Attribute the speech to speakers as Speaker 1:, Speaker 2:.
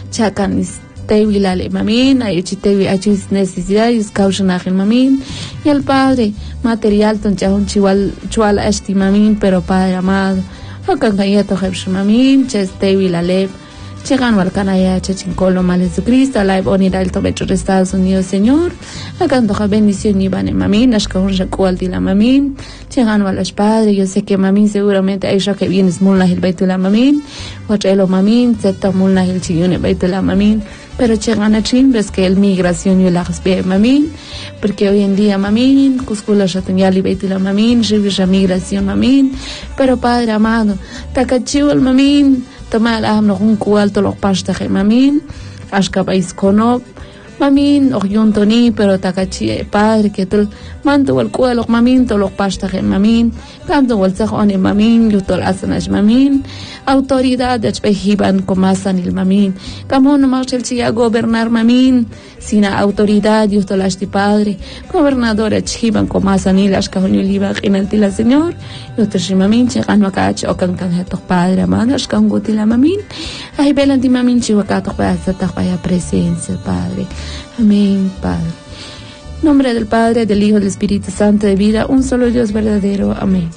Speaker 1: chacanis tewi lale mamin, ay chitewi achis necesidades causanajin mamin, y al Padre material ton chahun chual esti mamin, pero Padre amado, hakan kayato hebsh mamin, ches tewi lale, chegan walcanaya chincolo mal Jesucristo, live onira el tobecho de Estados Unidos, Señor, hakan toja bendición y bane mamin, ashkahun shakual di la mamin, chegan walas Padre, yo sé que mamin seguramente hay que vienes mulna el baitula mamin, wachelo mamin, zeta mulna el chiyune baitula mamin, pero chegan a chimbres que el migración y la respie mamin, porque hoy en día mamin, cuscula shatanyali baitula mamin, revisha migración mamin, pero Padre amado, takachiu el mamin, toma la hamno un cuarto los pastaje mamin, ashka pais konop, mamin, ojuntoni, pero takachi Padre que tul manto el cualo mamin, to los pastaje mamin, tanto el sajone mamin, yutol asanash mamin, autoridad de pejiban comasan el mamin, como no más el chia gobernar mamin, sina autoridad yutol asti Padre, gobernador echiban comasan el ashkahonyo liba en el tila Señor, yutol mamin chegan wakach o kan hetok Padre amado, ashkan gotila mamin, ay belanti mamin chiwakatok pa sa takpaya presencia Padre. Amén, Padre. En nombre del Padre, del Hijo y del Espíritu Santo de vida, un solo Dios verdadero. Amén.